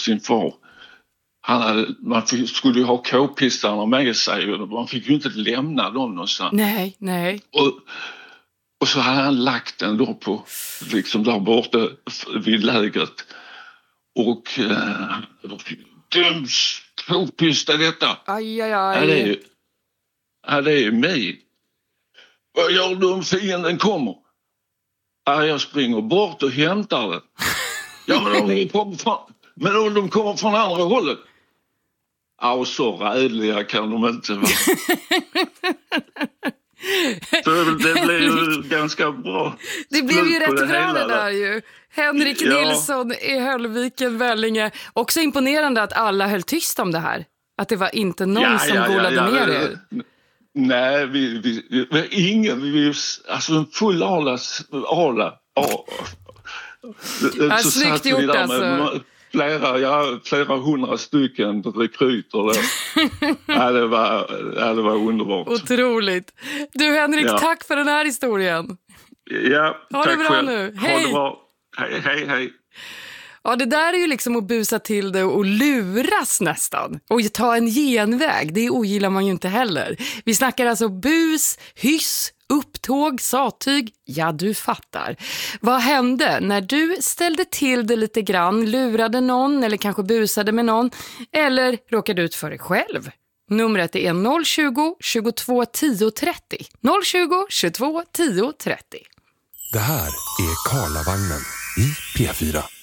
sin far. Skulle ju ha k-pistarna med sig och man fick ju inte lämna dem någonstans. Nej. Och så hade han lagt den då på, liksom där borta vid lägret. Och döms k-pista detta. Aj. Det är mig. Vad gör du om fienden kommer? Jag springer bort och hämtar den. Ja, men om de kommer från andra hållet. Ja, så rädliga kan de inte vara. Så det blev ju ganska bra. Det blev ju rätt bra det där där ju. Henrik Nilsson i Höllviken, Vellinge. Också imponerande att alla höll tyst om det här. Att det var inte någon som golade ner er. Nej, ingen. Alltså en full ala. Snyggt gjort alltså. Flera hundra stycken rekryter då. Det var underbart. Otroligt. Du Henrik, tack för den här historien. Ja, ha det bra själv. Nu. Hej. Ha det bra. Hej. Ja, det där är ju liksom att busa till det och luras nästan. Och ta en genväg, det ogillar man ju inte heller. Vi snackar alltså bus, hyss, upptåg, sattyg. Ja, du fattar. Vad hände när du ställde till det lite grann, lurade någon eller kanske busade med någon eller råkade ut för dig själv? Numret är 020 22 10 30. 020 22 10 30. Det här är Karlavagnen i P4.